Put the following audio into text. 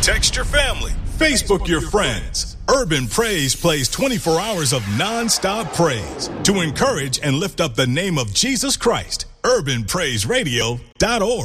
Text your family. Facebook your friends. Urban Praise plays 24 hours of nonstop praise to encourage and lift up the name of Jesus Christ. UrbanPraiseRadio.org.